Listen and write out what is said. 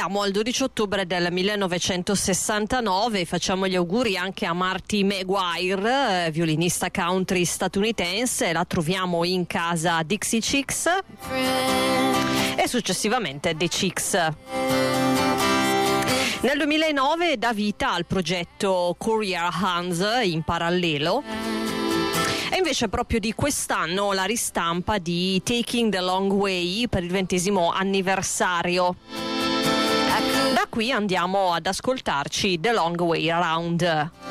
Saliamo al 12 ottobre del 1969 e facciamo gli auguri anche a Marty Maguire, violinista country statunitense. La troviamo in casa Dixie Chicks e successivamente The Chicks. Nel 2009 dà vita al progetto Courier Hands in parallelo. E invece proprio di quest'anno la ristampa di Taking the Long Way per il 20° anniversario. Da qui andiamo ad ascoltarci The Long Way Around.